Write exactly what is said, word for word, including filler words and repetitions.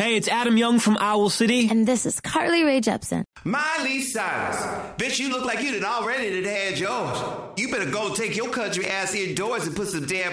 Hey, it's Adam Young from Owl City. And this is Carly Rae Jepsen. Miley Cyrus. Bitch, you look like you done already done had yours. You better go take your country ass indoors and put some damn